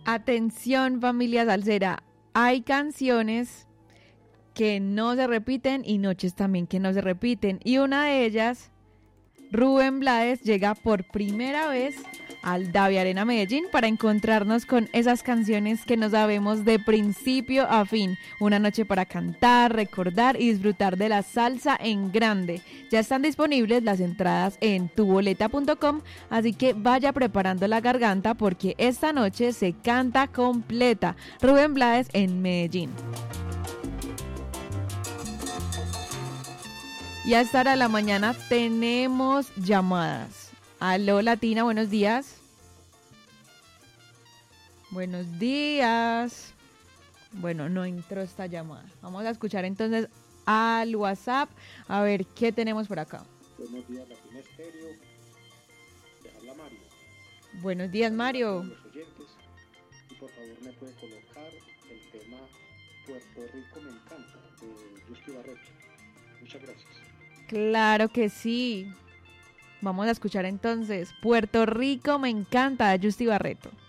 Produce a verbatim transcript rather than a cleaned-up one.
Atención, familia salsera, hay canciones que no se repiten y noches también que no se repiten. Y una de ellas, Rubén Blades llega por primera vez al Davi Arena Medellín para encontrarnos con esas canciones que no sabemos de principio a fin. Una noche para cantar, recordar y disfrutar de la salsa en grande. Ya están disponibles las entradas en tu boleta punto com, así que vaya preparando la garganta porque esta noche se canta completa. Rubén Blades en Medellín. Y a esta hora de la mañana tenemos llamadas. Aló Latina, buenos días. Buenos días. Bueno, no entró esta llamada. Vamos a escuchar entonces al WhatsApp a ver qué tenemos por acá. Buenos días, Latina Estéreo. Te habla Mario. Buenos días, Mario. Los oyentes. Y por favor me puede colocar el tema Puerto Rico me encanta de Justy Barreto. Muchas gracias. Claro que sí. Vamos a escuchar entonces Puerto Rico me encanta de Justy Barreto.